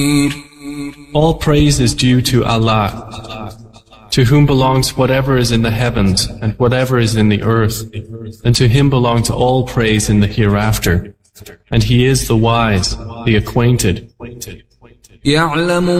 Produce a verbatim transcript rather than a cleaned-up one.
All praise is due to Allah, to whom belongs whatever is in the heavens and whatever is in the earth, and to Him belongs all praise in the hereafter. And He is the wise, the acquainted. يعلم